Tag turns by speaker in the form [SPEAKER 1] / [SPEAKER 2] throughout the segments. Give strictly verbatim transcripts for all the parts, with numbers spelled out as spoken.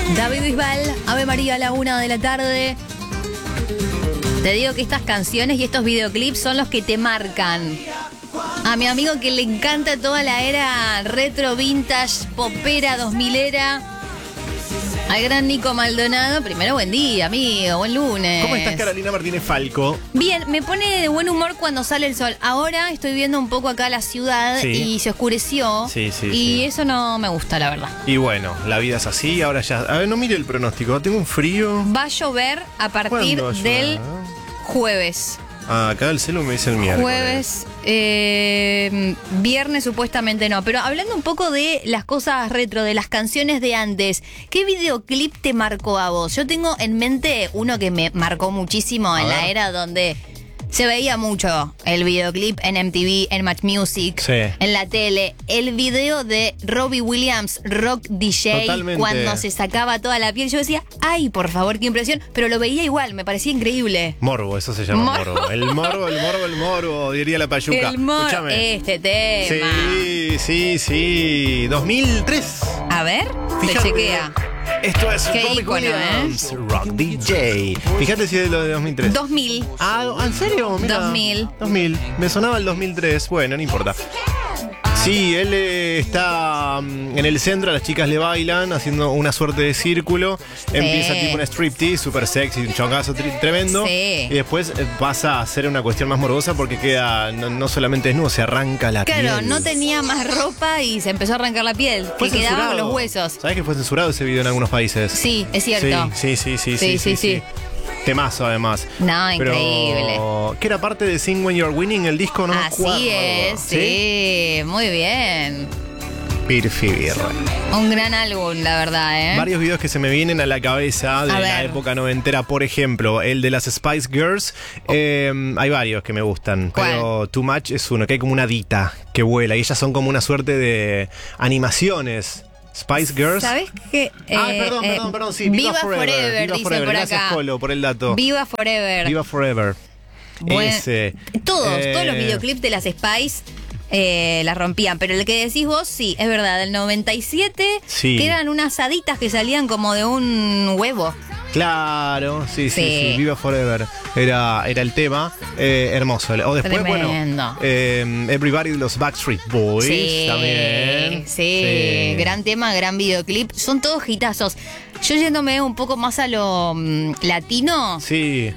[SPEAKER 1] David Bisbal, Ave María a la una de la tarde. Te digo que estas canciones y estos videoclips son los que te marcan. A mi amigo que le encanta toda la era retro, vintage, popera, dos milera. Al gran Nico Maldonado, primero buen día, amigo, buen lunes.
[SPEAKER 2] ¿Cómo estás, Carolina Martínez Falco?
[SPEAKER 1] Bien, me pone de buen humor cuando sale el sol. Ahora estoy viendo un poco acá la ciudad
[SPEAKER 2] Sí.
[SPEAKER 1] y se oscureció.
[SPEAKER 2] Sí, sí,
[SPEAKER 1] Y
[SPEAKER 2] sí.
[SPEAKER 1] eso no me gusta, la verdad.
[SPEAKER 2] Y bueno, la vida es así, ahora ya... A ver, no mire el pronóstico, tengo un frío.
[SPEAKER 1] Va a llover a partir
[SPEAKER 2] ¿Cuándo va a llover?
[SPEAKER 1] del jueves.
[SPEAKER 2] Ah, acá el celu me dice el miércoles.
[SPEAKER 1] Jueves, eh, viernes supuestamente no. Pero hablando un poco de las cosas retro, de las canciones de antes, ¿qué videoclip te marcó a vos? Yo tengo en mente uno que me marcó muchísimo
[SPEAKER 2] A
[SPEAKER 1] en
[SPEAKER 2] ver.
[SPEAKER 1] la era donde se veía mucho el videoclip en M T V, en Match Music,
[SPEAKER 2] Sí.
[SPEAKER 1] en la tele. El video de Robbie Williams, Rock D J,
[SPEAKER 2] Totalmente.
[SPEAKER 1] cuando se sacaba toda la piel. Yo decía, ay, por favor, qué impresión. Pero lo veía igual, me parecía increíble.
[SPEAKER 2] Morbo, eso se llama
[SPEAKER 1] Morbo.
[SPEAKER 2] morbo. El morbo, el morbo, el morbo, diría la payuca.
[SPEAKER 1] El mor
[SPEAKER 2] Escúchame.
[SPEAKER 1] este tema.
[SPEAKER 2] Sí, sí, sí. dos mil tres.
[SPEAKER 1] A ver, se
[SPEAKER 2] Fíjate.
[SPEAKER 1] chequea.
[SPEAKER 2] Esto es
[SPEAKER 1] Qué
[SPEAKER 2] Robbie
[SPEAKER 1] ícono,
[SPEAKER 2] Williams, Rock D J. Fíjate si es de lo de dos mil tres.
[SPEAKER 1] dos mil.
[SPEAKER 2] Ah, ¿en serio? Mira.
[SPEAKER 1] dos mil.
[SPEAKER 2] dos mil. Me sonaba el dos mil tres. Bueno, no importa. Sí, él eh, está mm, en el centro, las chicas le bailan, haciendo una suerte de círculo. Empieza tipo un striptease, súper sexy, un chongazo tri- tremendo.
[SPEAKER 1] Sí.
[SPEAKER 2] Y después eh, pasa a ser una cuestión más morbosa porque queda no, no solamente desnudo, se arranca la piel.
[SPEAKER 1] Claro, no tenía más ropa y se empezó a arrancar la piel.
[SPEAKER 2] Fue
[SPEAKER 1] Que quedaban
[SPEAKER 2] censurado.
[SPEAKER 1] los huesos.
[SPEAKER 2] ¿Sabés que fue censurado ese video en algunos países?
[SPEAKER 1] Sí, es cierto.
[SPEAKER 2] Sí, sí, sí, sí,
[SPEAKER 1] Sí,
[SPEAKER 2] sí,
[SPEAKER 1] sí,
[SPEAKER 2] sí,
[SPEAKER 1] sí.
[SPEAKER 2] Temazo además.
[SPEAKER 1] No,
[SPEAKER 2] Pero,
[SPEAKER 1] increíble.
[SPEAKER 2] que era parte de Sing When You're Winning, el disco, ¿no? me acuerdo.
[SPEAKER 1] Así es, sí, muy bien.
[SPEAKER 2] Pirfi Birra.
[SPEAKER 1] Un gran álbum, la verdad, ¿eh?
[SPEAKER 2] Varios videos que se me vienen a la cabeza de
[SPEAKER 1] A
[SPEAKER 2] la
[SPEAKER 1] ver.
[SPEAKER 2] época noventera, por ejemplo, el de las Spice Girls. Eh, hay varios que me gustan,
[SPEAKER 1] ¿Cuál?
[SPEAKER 2] pero Too Much es uno, que hay como una dita que vuela y ellas son como una suerte de animaciones. Spice Girls.
[SPEAKER 1] ¿Sabes qué?
[SPEAKER 2] Ah,
[SPEAKER 1] Eh,
[SPEAKER 2] perdón,
[SPEAKER 1] eh,
[SPEAKER 2] perdón, perdón, sí, Viva, Forever. Viva
[SPEAKER 1] dicen
[SPEAKER 2] Forever.
[SPEAKER 1] por
[SPEAKER 2] Gracias,
[SPEAKER 1] acá.
[SPEAKER 2] Colo, por el dato.
[SPEAKER 1] Viva Forever.
[SPEAKER 2] Viva Forever.
[SPEAKER 1] Buen-
[SPEAKER 2] Ese.
[SPEAKER 1] Todos,
[SPEAKER 2] Eh,
[SPEAKER 1] todos los videoclips de las Spice eh, las rompían. Pero el que decís vos, sí, es verdad. Del noventa y siete,
[SPEAKER 2] Sí.
[SPEAKER 1] que eran unas haditas que salían como de un huevo.
[SPEAKER 2] Claro, sí, sí,
[SPEAKER 1] Sí.
[SPEAKER 2] sí, Viva Forever era, era el tema, eh, hermoso. O después,
[SPEAKER 1] Tremendo.
[SPEAKER 2] bueno, eh, Everybody de los Backstreet Boys
[SPEAKER 1] Sí,
[SPEAKER 2] también.
[SPEAKER 1] sí, gran tema, gran videoclip. Son todos hitazos. Yo yéndome un poco más a lo mm, latino,
[SPEAKER 2] Sí,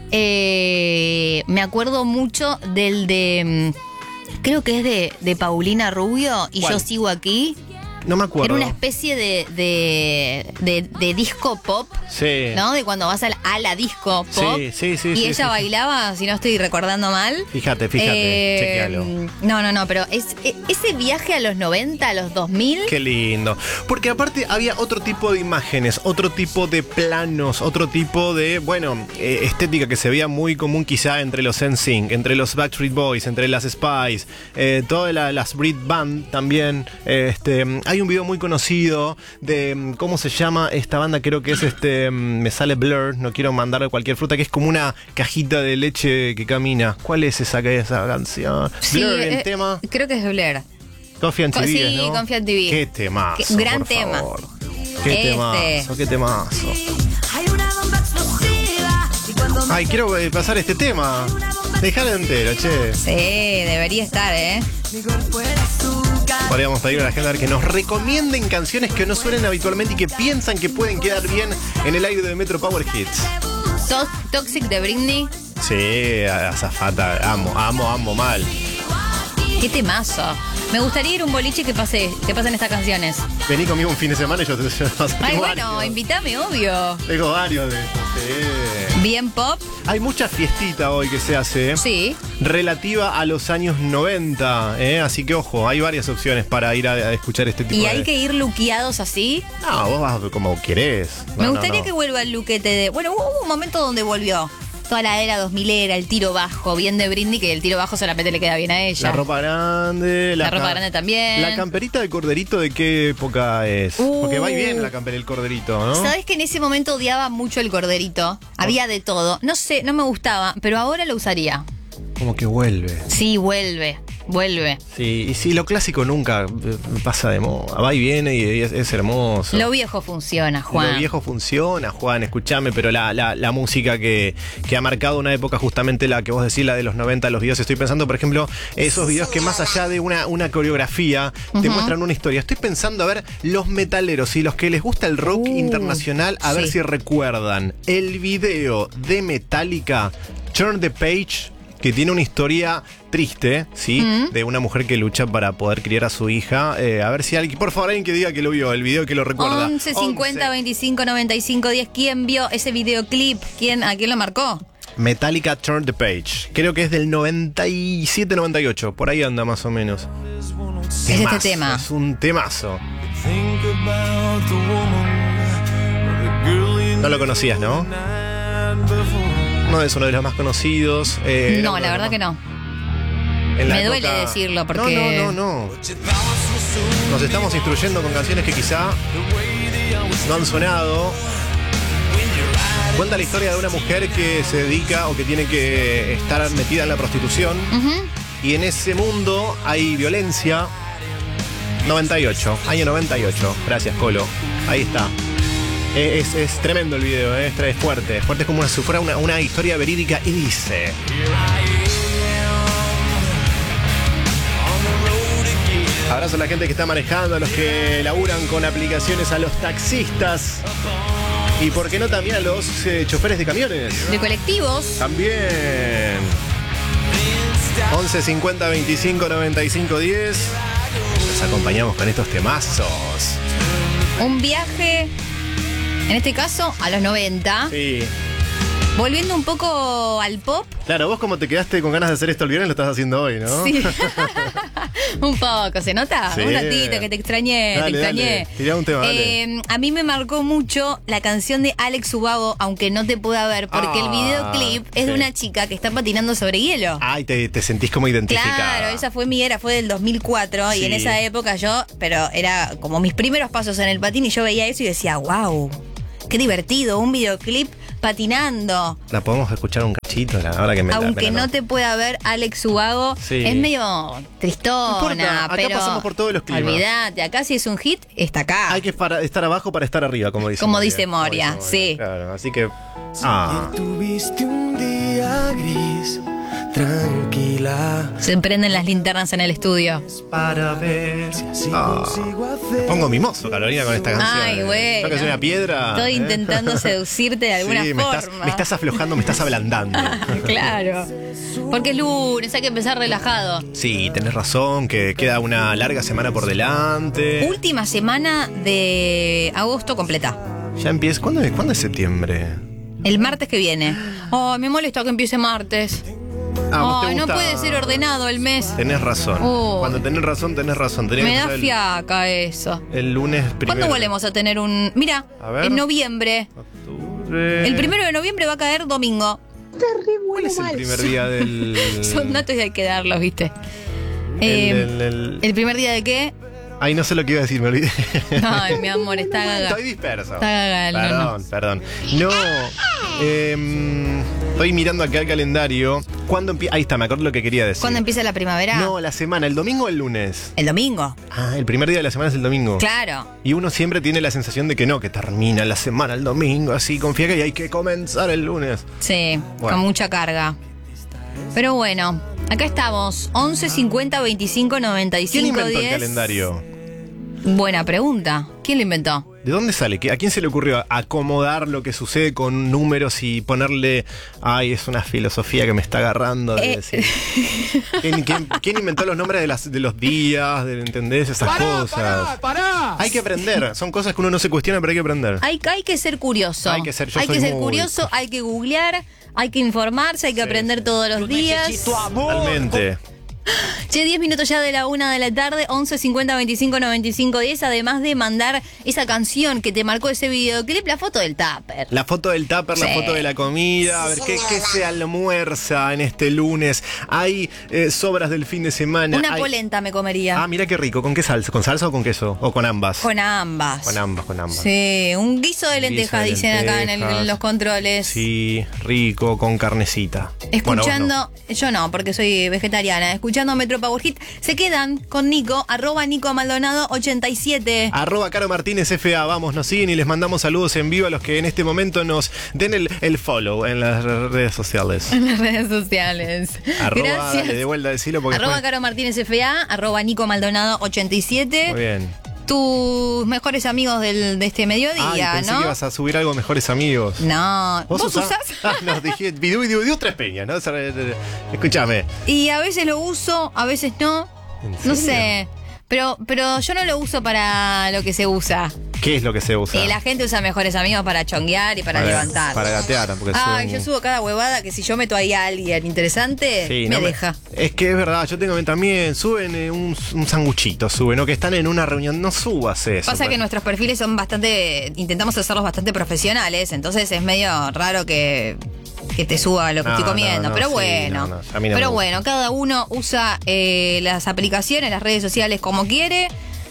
[SPEAKER 1] eh, me acuerdo mucho del de, mm, creo que es de, de Paulina Rubio, y
[SPEAKER 2] ¿Cuál?
[SPEAKER 1] Yo Sigo Aquí.
[SPEAKER 2] no me acuerdo.
[SPEAKER 1] Era una especie de, de, de, de disco pop,
[SPEAKER 2] Sí.
[SPEAKER 1] ¿no? De cuando vas a la, a la disco pop.
[SPEAKER 2] Sí, sí, sí,
[SPEAKER 1] Y
[SPEAKER 2] sí,
[SPEAKER 1] ella
[SPEAKER 2] sí, sí.
[SPEAKER 1] bailaba, si no estoy recordando mal.
[SPEAKER 2] Fíjate, fíjate,
[SPEAKER 1] Eh,
[SPEAKER 2] chequealo.
[SPEAKER 1] No, no, no, pero es, e- ese viaje a los noventa, a los dos mil.
[SPEAKER 2] Qué lindo. Porque aparte había otro tipo de imágenes, otro tipo de planos, otro tipo de, bueno, eh, estética que se veía muy común quizá entre los N Sync, entre los Backstreet Boys, entre las Spice, eh, todas la- las Brit Band también. eh, Este, hay un video muy conocido de, mm, ¿cómo se llama esta banda? Creo que es este, mm, me sale Blur, no quiero mandarle cualquier fruta, que es como una cajita de leche que camina. ¿Cuál es esa, esa canción?
[SPEAKER 1] Sí,
[SPEAKER 2] Blur, el
[SPEAKER 1] eh,
[SPEAKER 2] tema.
[SPEAKER 1] Creo que es Blair.
[SPEAKER 2] Coffee and
[SPEAKER 1] Co-
[SPEAKER 2] T V,
[SPEAKER 1] sí,
[SPEAKER 2] ¿no?
[SPEAKER 1] Coffee and T V.
[SPEAKER 2] Qué temazo,
[SPEAKER 1] Qué- gran
[SPEAKER 2] por
[SPEAKER 1] tema.
[SPEAKER 2] favor. Qué
[SPEAKER 1] Este.
[SPEAKER 2] temazo, qué temazo.
[SPEAKER 3] Hay una bomba explosiva y cuando me
[SPEAKER 2] Ay, quiero eh, pasar este tema. Dejalo entero, che.
[SPEAKER 1] Sí, debería estar, ¿eh?
[SPEAKER 3] mi cuerpo era azúcar.
[SPEAKER 2] Podríamos pedir a la gente a ver que nos recomienden canciones que no suenen habitualmente y que piensan que pueden quedar bien en el aire de Metro Power Hits.
[SPEAKER 1] To- Toxic de Britney.
[SPEAKER 2] Sí, azafata, amo, amo, amo mal.
[SPEAKER 1] Qué temazo. Me gustaría ir a un boliche que pase, que pasen estas canciones.
[SPEAKER 2] Vení conmigo un fin de semana y yo te yo tengo
[SPEAKER 1] Ay, bueno,
[SPEAKER 2] varios.
[SPEAKER 1] invítame, obvio.
[SPEAKER 2] Tengo varios de estos, sí.
[SPEAKER 1] Bien pop.
[SPEAKER 2] Hay mucha fiestita hoy que se hace.
[SPEAKER 1] Sí.
[SPEAKER 2] Relativa a los años noventa, ¿eh? Así que ojo, hay varias opciones para ir a, a escuchar este tipo
[SPEAKER 1] Y
[SPEAKER 2] de...
[SPEAKER 1] hay que ir luqueados así.
[SPEAKER 2] No, vos vas como querés. No,
[SPEAKER 1] Me
[SPEAKER 2] no,
[SPEAKER 1] gustaría
[SPEAKER 2] no.
[SPEAKER 1] que vuelva el luquete de... Bueno, hubo un momento donde volvió. Toda la era dos mil era, el tiro bajo, bien de Britney, que el tiro bajo solamente le queda bien a ella.
[SPEAKER 2] La ropa grande, la,
[SPEAKER 1] La ropa
[SPEAKER 2] ca-
[SPEAKER 1] grande también.
[SPEAKER 2] La camperita de corderito, ¿de qué época es?
[SPEAKER 1] Uh.
[SPEAKER 2] Porque va y bien la campera del corderito, ¿no?
[SPEAKER 1] ¿Sabes que en ese momento odiaba mucho el corderito? Había de todo. No sé, no me gustaba, pero ahora lo usaría.
[SPEAKER 2] Como que vuelve.
[SPEAKER 1] Sí, vuelve. vuelve.
[SPEAKER 2] Sí, y sí, lo clásico nunca eh, pasa de moda. Va y viene y es, es hermoso.
[SPEAKER 1] Lo viejo funciona, Juan.
[SPEAKER 2] Lo viejo funciona, Juan, escúchame, pero la, la, la música que, que ha marcado una época, justamente la que vos decís, la de los noventa, los videos, estoy pensando, por ejemplo, esos videos que más allá de una, una coreografía, te
[SPEAKER 1] Ujú.
[SPEAKER 2] muestran una historia. Estoy pensando, a ver, los metaleros y los que les gusta el rock
[SPEAKER 1] Uh,
[SPEAKER 2] internacional, a ver
[SPEAKER 1] sí.
[SPEAKER 2] si recuerdan el video de Metallica, Turn the Page, que tiene una historia triste, ¿sí?
[SPEAKER 1] Mm.
[SPEAKER 2] De una mujer que lucha para poder criar a su hija. Eh, a ver si alguien, por favor, alguien que diga que lo vio, el video que lo recuerda.
[SPEAKER 1] once cincuenta veinticinco noventa y cinco diez. ¿Quién vio ese videoclip? ¿Quién, ¿A quién lo marcó?
[SPEAKER 2] Metallica Turn the Page. Creo que es del noventa y siete noventa y ocho. Por ahí anda más o menos.
[SPEAKER 1] Es este
[SPEAKER 2] Temazo,
[SPEAKER 1] tema.
[SPEAKER 2] Es un temazo. No lo conocías, ¿no? No es uno de los más conocidos. eh, era
[SPEAKER 1] No,
[SPEAKER 2] uno
[SPEAKER 1] la
[SPEAKER 2] de
[SPEAKER 1] verdad
[SPEAKER 2] los
[SPEAKER 1] que no.
[SPEAKER 2] más- en la
[SPEAKER 1] Me duele
[SPEAKER 2] época-
[SPEAKER 1] decirlo, porque-
[SPEAKER 2] No, no, no, no. Nos estamos instruyendo con canciones que quizá no han sonado. Cuenta la historia de una mujer que se dedica o que tiene que estar metida en la prostitución.
[SPEAKER 1] Ujú.
[SPEAKER 2] Y en ese mundo hay violencia. noventa y ocho, año noventa y ocho. Gracias, Colo. Ahí está. Es, es tremendo el video, ¿eh? es, es fuerte. Es fuerte, es como si fuera una, una historia verídica. Y dice: abrazo a la gente que está manejando, a los que laburan con aplicaciones, a los taxistas. Y por qué no también a los eh, choferes de camiones.
[SPEAKER 1] De colectivos.
[SPEAKER 2] También. once cincuenta veinticinco noventa y cinco diez. Nos acompañamos con estos temazos.
[SPEAKER 1] Un viaje, en este caso, a los noventa.
[SPEAKER 2] Sí.
[SPEAKER 1] Volviendo un poco al pop.
[SPEAKER 2] Claro, vos como te quedaste con ganas de hacer esto el viernes, lo estás haciendo hoy, ¿no?
[SPEAKER 1] Sí. Un poco, ¿se nota?
[SPEAKER 2] Sí.
[SPEAKER 1] Un ratito que te extrañé,
[SPEAKER 2] Dale,
[SPEAKER 1] te extrañé.
[SPEAKER 2] dale. Tirá un tema, dale.
[SPEAKER 1] Eh, a mí me marcó mucho la canción de Alex Ubago, aunque no te pueda ver, porque
[SPEAKER 2] Ah,
[SPEAKER 1] el videoclip es de
[SPEAKER 2] sí.
[SPEAKER 1] una chica que está patinando sobre hielo.
[SPEAKER 2] Ay, te, te sentís como identificada.
[SPEAKER 1] Claro, esa fue mi era, fue del dos mil cuatro
[SPEAKER 2] Sí.
[SPEAKER 1] y en esa época yo, pero era como mis primeros pasos en el patín y yo veía eso y decía, wow, qué divertido, un videoclip patinando.
[SPEAKER 2] La podemos escuchar un cachito la- ahora que me
[SPEAKER 1] Aunque
[SPEAKER 2] pero
[SPEAKER 1] no te pueda ver Alex Ubago,
[SPEAKER 2] Sí.
[SPEAKER 1] es medio
[SPEAKER 2] No
[SPEAKER 1] tristona,
[SPEAKER 2] importa, acá
[SPEAKER 1] pero
[SPEAKER 2] pasamos por todos los climas.
[SPEAKER 1] olvídate, acá si es un hit, está acá.
[SPEAKER 2] Hay que para- estar abajo para estar arriba, como dice
[SPEAKER 1] Como
[SPEAKER 2] Moria.
[SPEAKER 1] dice Moria,
[SPEAKER 2] Como
[SPEAKER 1] sí.
[SPEAKER 2] Claro, así que. Ah.
[SPEAKER 4] Tuviste un día gris, tranquila,
[SPEAKER 1] Se prenden las linternas en el estudio.
[SPEAKER 4] para ver si así
[SPEAKER 2] Ah.
[SPEAKER 4] consigo hacer.
[SPEAKER 2] Pongo mimoso, Carolina, con esta canción.
[SPEAKER 1] Ay,
[SPEAKER 2] eh.
[SPEAKER 1] bueno.
[SPEAKER 2] Yo que soy una piedra.
[SPEAKER 1] Estoy
[SPEAKER 2] ¿eh?
[SPEAKER 1] intentando seducirte de alguna
[SPEAKER 2] Sí, me
[SPEAKER 1] forma.
[SPEAKER 2] estás, me estás aflojando, me estás ablandando.
[SPEAKER 1] Claro. Porque es lunes, hay que empezar relajado.
[SPEAKER 2] Sí, tenés razón, que queda una larga semana por delante.
[SPEAKER 1] Última semana de agosto completa.
[SPEAKER 2] Ya empieza. ¿Cuándo, es- ¿Cuándo es septiembre?
[SPEAKER 1] El martes que viene. Oh, me molesta que empiece martes.
[SPEAKER 2] Ah, ¿vos te
[SPEAKER 1] Ay, no
[SPEAKER 2] gusta?
[SPEAKER 1] puede ser ordenado el mes.
[SPEAKER 2] Tenés razón.
[SPEAKER 1] Oh.
[SPEAKER 2] Cuando tenés razón, tenés razón. Tenés
[SPEAKER 1] Me
[SPEAKER 2] que
[SPEAKER 1] da
[SPEAKER 2] empezar el-
[SPEAKER 1] fiaca eso.
[SPEAKER 2] El, lunes primero.
[SPEAKER 1] ¿Cuándo volvemos a tener un...? Mira,
[SPEAKER 2] A ver.
[SPEAKER 1] en noviembre.
[SPEAKER 2] Octubre.
[SPEAKER 1] El primero de noviembre va a caer domingo.
[SPEAKER 2] ¿Cuál es el primer día del.
[SPEAKER 1] Son datos y hay que darlos, ¿viste?
[SPEAKER 2] El,
[SPEAKER 1] Eh,
[SPEAKER 2] el- el-
[SPEAKER 1] ¿El primer día de qué?
[SPEAKER 2] Ay, no sé lo que iba a decir, me olvidé.
[SPEAKER 1] Ay, mi amor, está gaga.
[SPEAKER 2] Estoy disperso.
[SPEAKER 1] Está gaga, no,
[SPEAKER 2] Perdón, perdón. No. em, estoy mirando acá el calendario. ¿Cuándo empieza? Ahí está, me acuerdo lo que quería decir.
[SPEAKER 1] ¿Cuándo empieza la primavera?
[SPEAKER 2] No, la semana, ¿el domingo o el lunes?
[SPEAKER 1] El domingo.
[SPEAKER 2] Ah, el primer día de la semana es el domingo.
[SPEAKER 1] Claro.
[SPEAKER 2] Y uno siempre tiene la sensación de que no, que termina la semana el domingo, así, confía que hay que comenzar el lunes.
[SPEAKER 1] Sí,
[SPEAKER 2] Bueno.
[SPEAKER 1] con mucha carga. Pero bueno, acá estamos. once cincuenta veinticinco noventa y
[SPEAKER 2] ¿Quién
[SPEAKER 1] cinco
[SPEAKER 2] inventó
[SPEAKER 1] diez.
[SPEAKER 2] el calendario?
[SPEAKER 1] Buena pregunta. ¿Quién lo inventó?
[SPEAKER 2] ¿De dónde sale? ¿A quién se le ocurrió acomodar lo que sucede con números y ponerle, ay, es una filosofía que me está agarrando de
[SPEAKER 1] Eh.
[SPEAKER 2] decir? ¿Quién, quién- quién inventó los nombres de, las, de los días, de, ¿entendés? Esas cosas. Hay que aprender, son cosas que uno no se cuestiona, pero hay que aprender.
[SPEAKER 1] Hay, hay que ser curioso.
[SPEAKER 2] Hay que ser- yo
[SPEAKER 1] hay
[SPEAKER 2] soy
[SPEAKER 1] que ser
[SPEAKER 2] muy-
[SPEAKER 1] curioso, hay que googlear, hay que informarse, hay que aprender todos los días.
[SPEAKER 2] Totalmente.
[SPEAKER 1] Che, diez minutos ya de la una de la tarde, once cincuenta veinticinco noventa y cinco diez, además de mandar esa canción que te marcó ese videoclip, la foto del tupper.
[SPEAKER 2] La foto del tupper, la
[SPEAKER 1] Sí.
[SPEAKER 2] foto de la comida, a ver qué, qué se almuerza en este lunes. Hay eh, sobras del fin de semana.
[SPEAKER 1] Una
[SPEAKER 2] hay-
[SPEAKER 1] polenta me comería.
[SPEAKER 2] Ah, mira qué rico. ¿Con qué salsa? ¿Con salsa o con queso? ¿O con ambas?
[SPEAKER 1] Con ambas.
[SPEAKER 2] Con ambas, con ambas.
[SPEAKER 1] Sí, un guiso de lentejas,
[SPEAKER 2] de
[SPEAKER 1] dicen acá en, el-
[SPEAKER 2] lentejas.
[SPEAKER 1] en los controles.
[SPEAKER 2] Sí, rico, con carnecita. Bueno, vos
[SPEAKER 1] Escuchando,
[SPEAKER 2] no.
[SPEAKER 1] yo no, porque soy vegetariana, escuchando escuchando Metro Power Hit. Se quedan con Nico, arroba Nico Maldonado ochenta y siete.
[SPEAKER 2] Arroba Caro Martínez F A, vamos, nos siguen y les mandamos saludos en vivo a los que en este momento nos den el, el follow en las redes sociales.
[SPEAKER 1] En las redes sociales.
[SPEAKER 2] Arroba,
[SPEAKER 1] Gracias.
[SPEAKER 2] dale de vuelta, decilo porque
[SPEAKER 1] Arroba
[SPEAKER 2] después-
[SPEAKER 1] Caro Martínez F A, arroba Nico Maldonado ochenta y siete.
[SPEAKER 2] Muy bien.
[SPEAKER 1] Tus mejores amigos del, de este mediodía,
[SPEAKER 2] Ay, pensé
[SPEAKER 1] ¿no?
[SPEAKER 2] que ibas a subir algo Mejores Amigos.
[SPEAKER 1] No, ¿vos,
[SPEAKER 2] usás?
[SPEAKER 1] usás?
[SPEAKER 2] Ah, no, dije, Bidú, Bidú, Bidú, Tres Peñas, ¿no? Escúchame.
[SPEAKER 1] Y a veces lo uso, a veces no.
[SPEAKER 2] ¿En
[SPEAKER 1] No
[SPEAKER 2] serio?
[SPEAKER 1] sé. Pero, pero yo no lo uso para lo que se usa.
[SPEAKER 2] ¿Qué es lo que se usa?
[SPEAKER 1] Eh, la gente usa mejores amigos para chonguear y para, levantar.
[SPEAKER 2] Para gatear, porque
[SPEAKER 1] Ay,
[SPEAKER 2] son-
[SPEAKER 1] yo subo cada huevada que si yo meto ahí a alguien interesante,
[SPEAKER 2] Sí,
[SPEAKER 1] me
[SPEAKER 2] no
[SPEAKER 1] deja.
[SPEAKER 2] Es que es verdad, yo tengo también, suben eh, un, un sanguchito, suben, o que están en una reunión, no subas eso.
[SPEAKER 1] Pasa que
[SPEAKER 2] pues.
[SPEAKER 1] nuestros perfiles son bastante, intentamos hacerlos bastante profesionales, entonces es medio raro que, que te suba lo que
[SPEAKER 2] No,
[SPEAKER 1] estoy
[SPEAKER 2] no,
[SPEAKER 1] comiendo.
[SPEAKER 2] no,
[SPEAKER 1] pero
[SPEAKER 2] sí,
[SPEAKER 1] bueno,
[SPEAKER 2] no, no, a mí no me
[SPEAKER 1] pero
[SPEAKER 2] gusta.
[SPEAKER 1] bueno, cada uno usa eh, las aplicaciones, las redes sociales como quiere.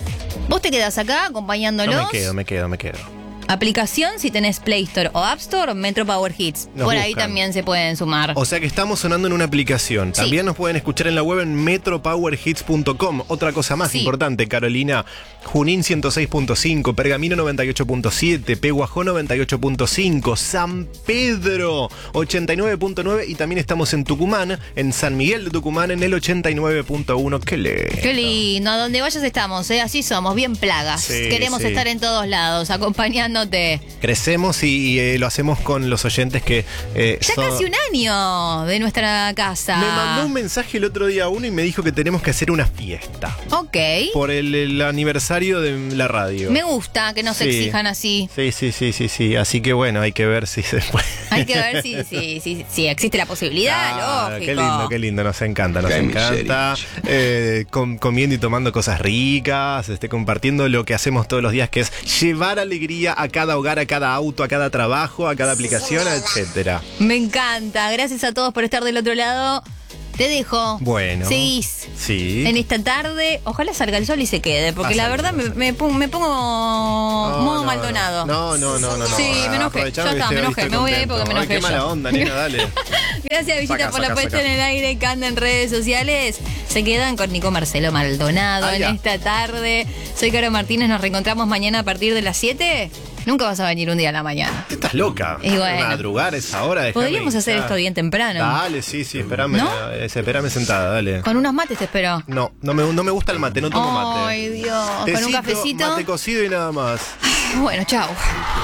[SPEAKER 1] Vos te quedás acá acompañándolos.
[SPEAKER 2] No, me quedo, me quedo, me quedo.
[SPEAKER 1] Aplicación, si tenés Play Store o App Store, Metro Power Hits.
[SPEAKER 2] Nos
[SPEAKER 1] Por ahí
[SPEAKER 2] buscan.
[SPEAKER 1] también se pueden sumar.
[SPEAKER 2] O sea que estamos sonando en una aplicación.
[SPEAKER 1] Sí.
[SPEAKER 2] También nos pueden escuchar en la web en metro power hits punto com. Otra cosa más
[SPEAKER 1] Sí.
[SPEAKER 2] importante, Carolina. Junín ciento seis punto cinco, Pergamino noventa y ocho punto siete, Peguajó noventa y ocho punto cinco, San Pedro ochenta y nueve punto nueve y también estamos en Tucumán, en San Miguel de Tucumán en el ochenta y nueve punto uno. ¡Qué lindo!
[SPEAKER 1] Qué lindo, a donde vayas estamos, ¿eh? Así somos, bien plagas.
[SPEAKER 2] Sí,
[SPEAKER 1] Queremos
[SPEAKER 2] sí.
[SPEAKER 1] estar en todos lados, acompañándote.
[SPEAKER 2] Crecemos y, y, eh, lo hacemos con los oyentes que... eh,
[SPEAKER 1] Ya
[SPEAKER 2] son-
[SPEAKER 1] casi un año de nuestra casa.
[SPEAKER 2] Me mandó un mensaje el otro día uno y me dijo que tenemos que hacer una fiesta
[SPEAKER 1] Ok.
[SPEAKER 2] por el, el aniversario de la radio.
[SPEAKER 1] Me gusta que nos
[SPEAKER 2] Sí.
[SPEAKER 1] exijan así.
[SPEAKER 2] Sí, sí, sí, sí, sí. Así que bueno, hay que ver si se puede.
[SPEAKER 1] Hay que ver si, si, si, si existe la posibilidad,
[SPEAKER 2] Ah,
[SPEAKER 1] lógico.
[SPEAKER 2] qué lindo, qué lindo, nos encanta, nos
[SPEAKER 4] Qué
[SPEAKER 2] encanta. Eh, com- comiendo y tomando cosas ricas, este, compartiendo lo que hacemos todos los días, que es llevar alegría a cada hogar, a cada auto, a cada trabajo, a cada aplicación, etcétera.
[SPEAKER 1] Me encanta. Gracias a todos por estar del otro lado. Te dejo.
[SPEAKER 2] Bueno.
[SPEAKER 1] Seguís
[SPEAKER 2] Sí.
[SPEAKER 1] en esta tarde. Ojalá salga el sol y se quede, porque
[SPEAKER 2] Va
[SPEAKER 1] la
[SPEAKER 2] a salir,
[SPEAKER 1] verdad
[SPEAKER 2] va a
[SPEAKER 1] me,
[SPEAKER 2] salir.
[SPEAKER 1] me pongo, me pongo
[SPEAKER 2] No,
[SPEAKER 1] modo
[SPEAKER 2] no,
[SPEAKER 1] Maldonado.
[SPEAKER 2] No, no, no, no. no.
[SPEAKER 1] Sí, me enojé.
[SPEAKER 2] Aprovechame
[SPEAKER 1] Ya
[SPEAKER 2] que
[SPEAKER 1] está, me
[SPEAKER 2] estoy-
[SPEAKER 1] enojé.
[SPEAKER 2] estoy
[SPEAKER 1] Me voy a ir
[SPEAKER 2] contento.
[SPEAKER 1] porque me
[SPEAKER 2] Ay,
[SPEAKER 1] enojé
[SPEAKER 2] qué mala
[SPEAKER 1] yo.
[SPEAKER 2] onda, nena, dale.
[SPEAKER 1] Gracias, Visita,
[SPEAKER 2] Saca,
[SPEAKER 1] por la
[SPEAKER 2] saca,
[SPEAKER 1] puesta
[SPEAKER 2] saca.
[SPEAKER 1] en el aire que anda en redes sociales. Se quedan con Nico Marcelo Maldonado
[SPEAKER 2] Ah,
[SPEAKER 1] en
[SPEAKER 2] ya.
[SPEAKER 1] esta tarde. Soy Caro Martínez. Nos reencontramos mañana a partir de las siete. Nunca vas a venir un día a la mañana.
[SPEAKER 2] Estás loca.
[SPEAKER 1] Y bueno.
[SPEAKER 2] Madrugar a esa hora. déjame
[SPEAKER 1] Podríamos hacer
[SPEAKER 2] hinchar.
[SPEAKER 1] esto bien temprano.
[SPEAKER 2] Dale, sí, sí, espérame.
[SPEAKER 1] ¿No?
[SPEAKER 2] eh, espérame sentada, dale.
[SPEAKER 1] Con unos mates te espero.
[SPEAKER 2] No, no me, no me gusta el mate, no tomo mate.
[SPEAKER 1] Ay, Dios. Con un
[SPEAKER 2] Tecito,
[SPEAKER 1] cafecito.
[SPEAKER 2] Mate cocido y nada más.
[SPEAKER 1] Bueno, chao.